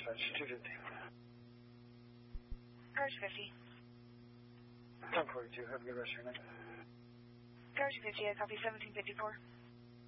dispatch, 250. Garage 50. 1042, have a good rest of your night. Garage 50, I copy 1754.